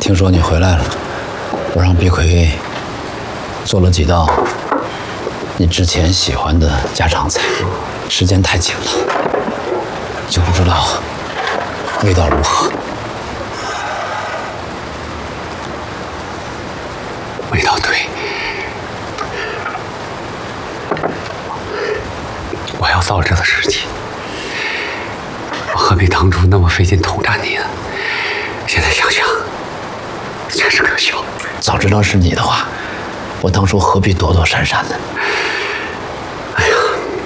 听说你回来了，我让毕逵做了几道你之前喜欢的家常菜，时间太紧了，就不知道味道如何。 味道对，我要造这个事情，我何必当初那么费劲统战你呢？现在想想，真是可笑。 早知道是你的话，我当初何必躲躲闪闪呢？ 哎呀，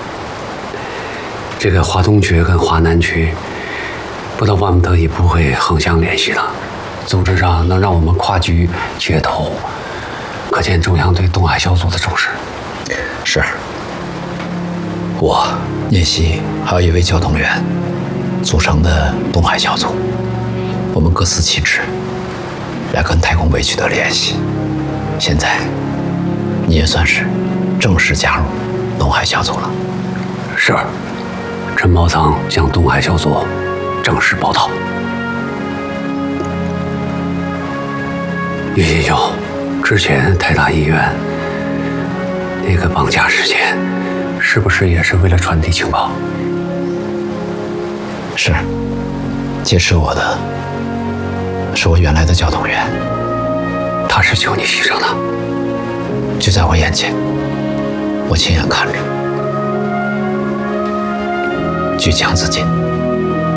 这个华东区跟华南区，不到万不得已不会横向联系的，组织上能让我们跨局接头，可见中央对东海小组的重视。 是，我、聂曦还有一位交通员组成的东海小组，我们各司其职，来跟太空卫取得联系。现在，你也算是正式加入东海小组了。 是，陈宝仓向东海小组正式报道。于新兄，之前泰达医院那个绑架事件，是不是也是为了传递情报？ 是，劫持我的是我原来的交通员， 他是求你牺牲的， 就在我眼前，我亲眼看着，举枪自尽。